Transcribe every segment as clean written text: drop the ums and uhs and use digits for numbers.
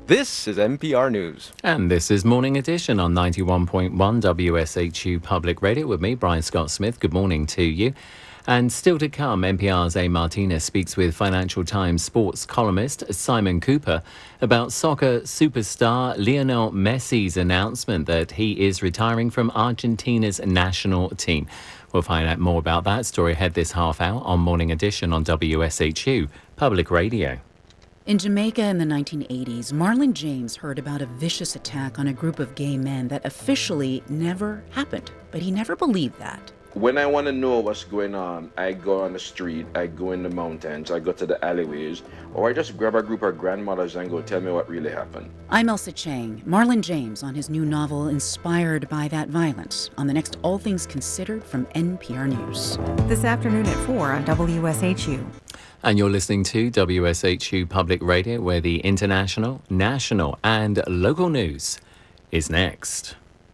This is NPR News. And this is Morning Edition on 91.1 WSHU Public Radio with me, Brian Scott Smith. Good morning to you. And still to come, NPR's A. Martinez speaks with Financial Times sports columnist Simon Cooper about soccer superstar Lionel Messi's announcement that he is retiring from Argentina's national team. We'll find out more about that story ahead this half hour on Morning Edition on WSHU Public Radio. In Jamaica in the 1980s, Marlon James heard about a vicious attack on a group of gay men that officially never happened, but he never believed that. When I want to know what's going on, I go on the street, I go in the mountains, I go to the alleyways, or I just grab a group of grandmothers and go tell me what really happened. I'm Elsa Chang. Marlon James on his new novel inspired by that violence on the next All Things Considered from NPR News. This afternoon at 4 on WSHU. And you're listening to WSHU Public Radio, where the international, national, and local news is next.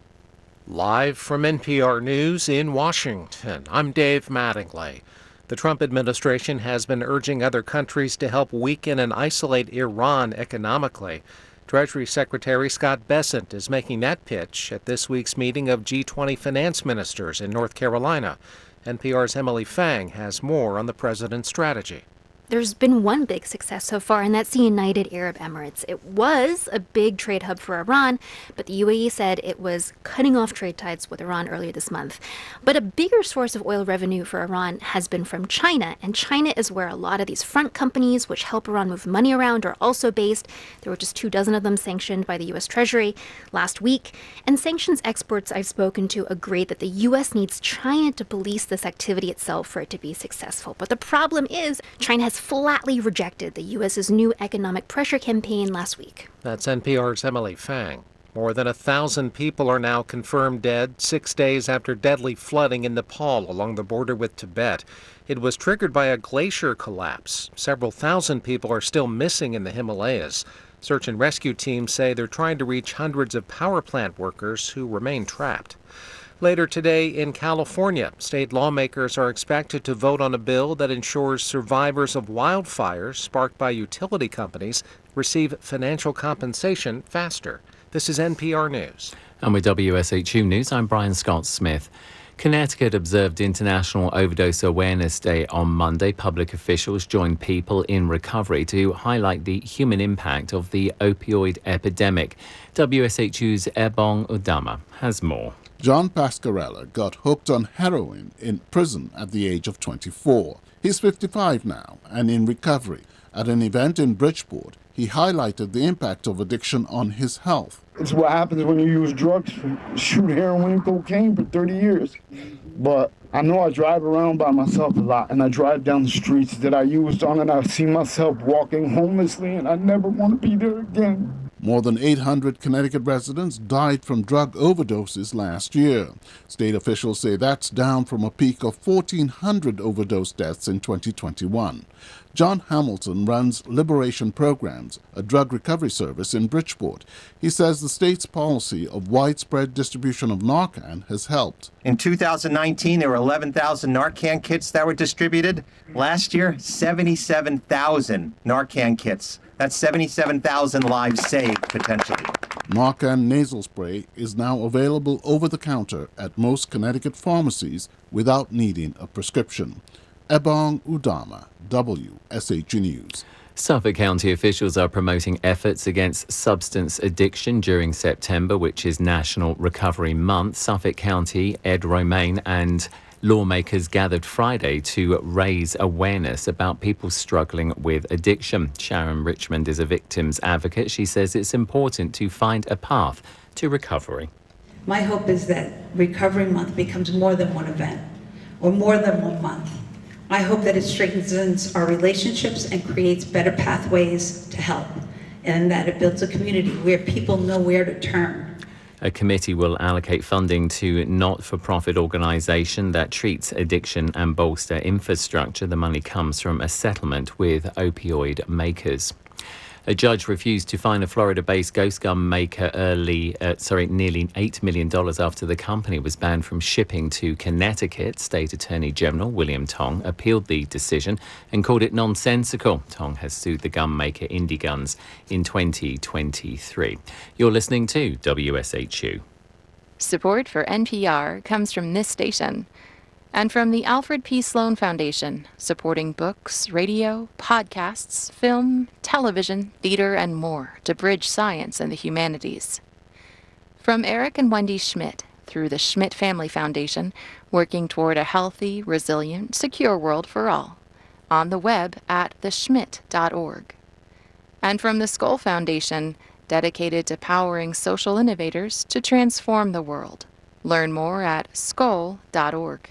Live from NPR News in Washington, I'm Dave Mattingly. The Trump administration has been urging other countries to help weaken and isolate Iran economically. Treasury Secretary Scott Bessent is making that pitch at this week's meeting of G20 finance ministers in North Carolina. NPR's Emily Fang has more on the president's strategy. There's been one big success so far, and that's the United Arab Emirates. It was a big trade hub for Iran, but the UAE said it was cutting off trade ties with Iran earlier this month. But a bigger source of oil revenue for Iran has been from China, and China is where a lot of these front companies, which help Iran move money around, are also based. There were just 24 of them sanctioned by the U.S. Treasury last week, and sanctions experts I've spoken to agree that the U.S. needs China to police this activity itself for it to be successful. But the problem is China has flatly rejected the U.S.'s new economic pressure campaign last week. That's NPR's Emily Fang. More than 1,000 people are now confirmed dead 6 days after deadly flooding in Nepal along the border with Tibet. It was triggered by a glacier collapse. Several thousand people are still missing in the Himalayas. Search and rescue teams say they're trying to reach hundreds of power plant workers who remain trapped. Later today in California, state lawmakers are expected to vote on a bill that ensures survivors of wildfires sparked by utility companies receive financial compensation faster. This is NPR News. And with WSHU News, I'm Brian Scott Smith. Connecticut observed International Overdose Awareness Day on Monday. Public officials joined people in recovery to highlight the human impact of the opioid epidemic. WSHU's Ebong Udama has more. John Pascarella got hooked on heroin in prison at the age of 24. He's 55 now and in recovery. At an event in Bridgeport, he highlighted the impact of addiction on his health. It's what happens when you use drugs, shoot heroin and cocaine for 30 years. But I know I drive around by myself a lot, and I drive down the streets that I used on, and I see myself walking homelessly, and I never want to be there again. More than 800 Connecticut residents died from drug overdoses last year. State officials say that's down from a peak of 1,400 overdose deaths in 2021. John Hamilton runs Liberation Programs, a drug recovery service in Bridgeport. He says the state's policy of widespread distribution of Narcan has helped. In 2019, there were 11,000 Narcan kits that were distributed. Last year, 77,000 Narcan kits. That's 77,000 lives saved, potentially. Narcan nasal spray is now available over the counter at most Connecticut pharmacies without needing a prescription. Ebong Udama, WSHU News. Suffolk County officials are promoting efforts against substance addiction during September, which is National Recovery Month. Suffolk County, Ed Romaine and lawmakers gathered Friday to raise awareness about people struggling with addiction. Sharon Richmond is a victim's advocate. She says it's important to find a path to recovery. My hope is that Recovery Month becomes more than one event or more than 1 month. I hope that it strengthens our relationships and creates better pathways to help, and that it builds a community where people know where to turn. A committee will allocate funding to not-for-profit organisation that treats addiction and bolster infrastructure. The money comes from a settlement with opioid makers. A judge refused to fine a Florida-based ghost gun maker nearly $8 million after the company was banned from shipping to Connecticut. State Attorney General William Tong appealed the decision and called it nonsensical. Tong has sued the gun maker Indie Guns in 2023. You're listening to WSHU. Support for NPR comes from this station and from the Alfred P. Sloan Foundation, supporting books, radio, podcasts, film, television, theater, and more to bridge science and the humanities. From Eric and Wendy Schmidt, through the Schmidt Family Foundation, working toward a healthy, resilient, secure world for all. On the web at theschmidt.org. And from the Skoll Foundation, dedicated to powering social innovators to transform the world. Learn more at skoll.org.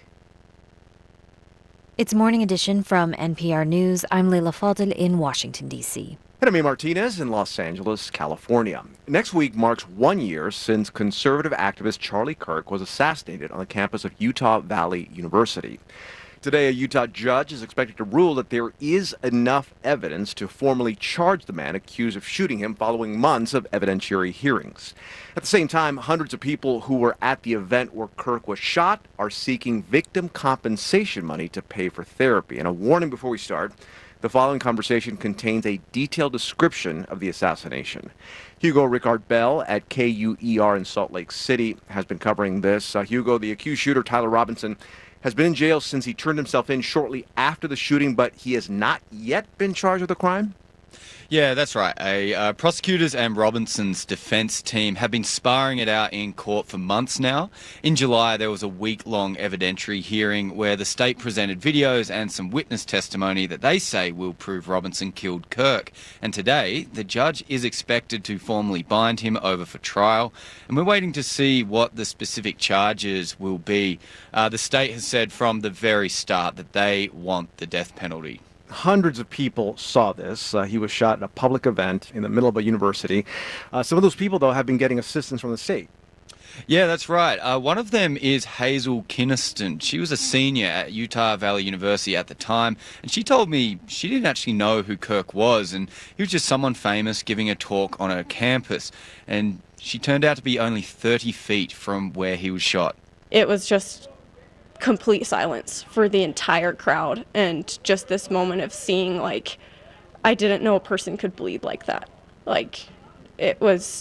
It's Morning Edition from NPR News. I'm Leila Fadel in Washington, D.C. And I'm Martinez in Los Angeles, California. Next week marks 1 year since conservative activist Charlie Kirk was assassinated on the campus of Utah Valley University. Today, a Utah judge is expected to rule that there is enough evidence to formally charge the man accused of shooting him following months of evidentiary hearings. At the same time, hundreds of people who were at the event where Kirk was shot are seeking victim compensation money to pay for therapy. And a warning before we start, the following conversation contains a detailed description of the assassination. Hugo Ricard Bell at KUER in Salt Lake City has been covering this. Hugo, the accused shooter, Tyler Robinson, has been in jail since he turned himself in shortly after the shooting, but he has not yet been charged with a crime? Yeah, that's right. Prosecutors and Robinson's defense team have been sparring it out in court for months now. In July, there was a week-long evidentiary hearing where the state presented videos and some witness testimony that they say will prove Robinson killed Kirk. And today, the judge is expected to formally bind him over for trial. And we're waiting to see what the specific charges will be. The state has said from the very start that they want the death penalty. Hundreds of people saw this. He was shot at a public event in the middle of a university. Some of those people, though, have been getting assistance from the state. Yeah, that's right. One of them is Hazel Kinniston. She was a senior at Utah Valley University at the time, and she told me she didn't actually know who Kirk was, and he was just someone famous giving a talk on her campus, and she turned out to be only 30 feet from where he was shot. It was just complete silence for the entire crowd, and just this moment of seeing, like, I didn't know a person could bleed like that. Like, it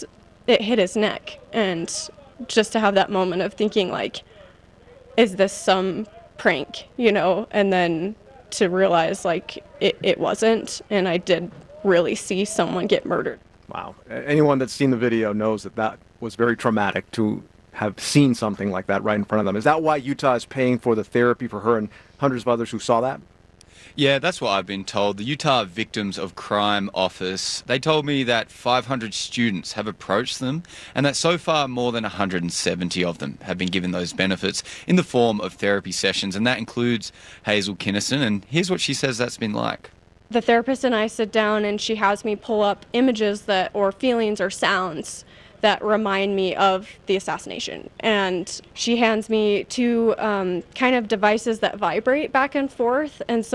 hit his neck, and just to have that moment of thinking, like, is this some prank, you know? And then to realize, like, it wasn't, and I did really see someone get murdered. Wow. Anyone that's seen the video knows that that was very traumatic to have seen something like that right in front of them. Is that why Utah is paying for the therapy for her and hundreds of others who saw that? Yeah, that's what I've been told. The Utah Victims of Crime Office, they told me that 500 students have approached them and that so far more than 170 of them have been given those benefits in the form of therapy sessions, and that includes Hazel Kinniston, and here's what she says that's been like. The therapist and I sit down and she has me pull up images or feelings or sounds that remind me of the assassination. And she hands me two kind of devices that vibrate back and forth. And so